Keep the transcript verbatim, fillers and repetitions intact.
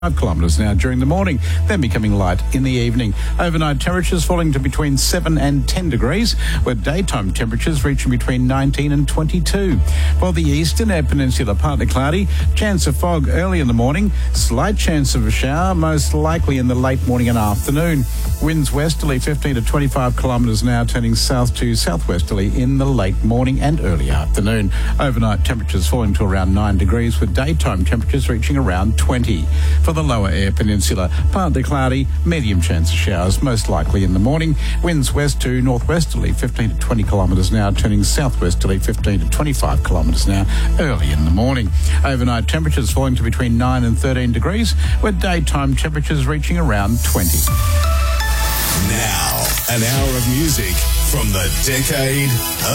five kilometres now during the morning, then becoming light in the evening. Overnight temperatures falling to between seven and ten degrees, with daytime temperatures reaching between nineteen and twenty-two. For the eastern Eyre Peninsula, partly cloudy, chance of fog early in the morning, slight chance of a shower, most likely in the late morning and afternoon. Winds westerly fifteen to twenty-five kilometres an hour, turning south to southwesterly in the late morning and early afternoon. Overnight temperatures falling to around nine degrees, with daytime temperatures reaching around twenty. For the lower Eyre Peninsula, partly cloudy, medium chance of showers, most likely in the morning. Winds west to northwesterly fifteen to twenty kilometres an hour, turning southwesterly fifteen to twenty-five kilometres an hour early in the morning. Overnight temperatures falling to between nine and thirteen degrees, with daytime temperatures reaching around twenty. Now, an hour of music from the decade